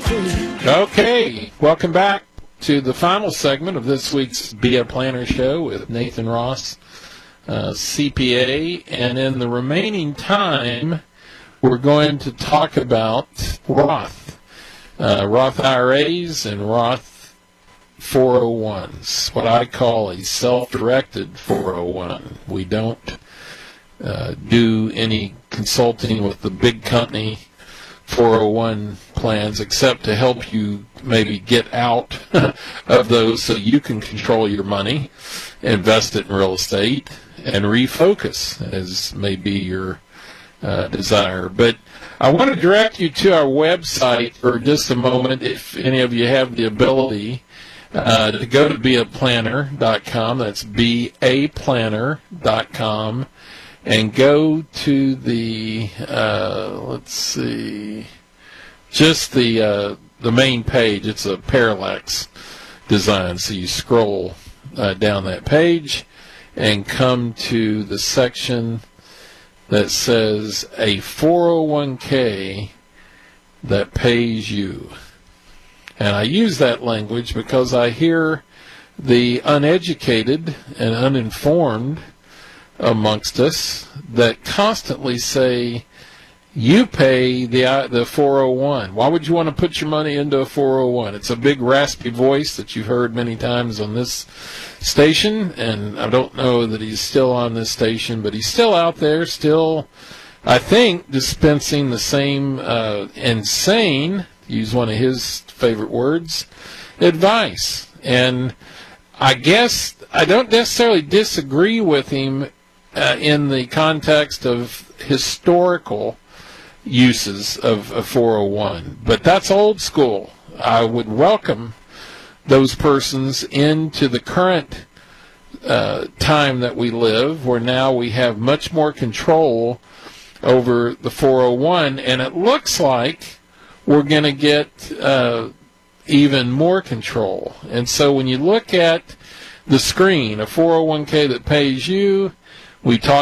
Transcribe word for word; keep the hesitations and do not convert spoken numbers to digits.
Okay, welcome back to the final segment of this week's Be a Planner show with Nathan Ross, uh, C P A. And in the remaining time, we're going to talk about Roth, uh, Roth I R As and Roth four oh ones, what I call a self-directed four oh one. We don't uh, do any consulting with the big company four oh one plans except to help you maybe get out of those so you can control your money, invest it in real estate, and refocus as may be your uh, desire. But I want to direct you to our website for just a moment if any of you have the ability uh, to go to be a planner dot com. That's be a planner dot com. And go to the, uh, let's see, just the uh, the main page. It's a parallax design. So you scroll uh, down that page and come to the section that says a four oh one k that pays you. And I use that language because I hear the uneducated and uninformed amongst us that constantly say, you pay the uh, the four oh one. Why would you want to put your money into a four oh one? It's a big raspy voice that you've heard many times on this station, and I don't know that he's still on this station, but he's still out there, still, I think, dispensing the same uh, insane, to use one of his favorite words, advice. And I guess I don't necessarily disagree with him Uh, in the context of historical uses of a four oh one. But that's old school. I would welcome those persons into the current uh, time that we live, where now we have much more control over the four oh one, and it looks like we're going to get uh, even more control. And so when you look at the screen, a four oh one k that pays you, we talk